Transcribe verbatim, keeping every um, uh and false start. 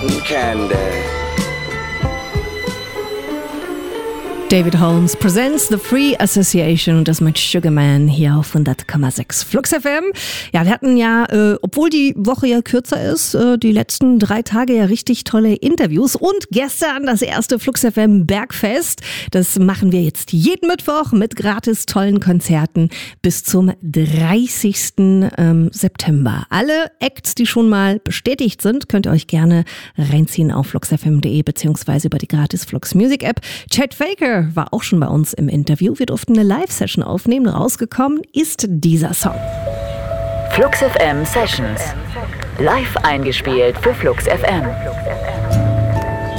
cotton candy. David Holmes presents The Free Association und das mit Sugarman hier auf hundert Komma sechs Flux F M. Ja, wir hatten ja, äh, obwohl die Woche ja kürzer ist, äh, die letzten drei Tage ja richtig tolle Interviews und gestern das erste Flux F M Bergfest. Das machen wir jetzt jeden Mittwoch mit gratis tollen Konzerten bis zum dreißigsten Ähm, September. Alle Acts, die schon mal bestätigt sind, könnt ihr euch gerne reinziehen auf flux f m punkt d e beziehungsweise über die gratis Flux Music App. Chet Faker war auch schon bei uns im Interview. Wir durften eine Live-Session aufnehmen. Rausgekommen ist dieser Song. Flux F M Sessions. Live eingespielt für Flux F M.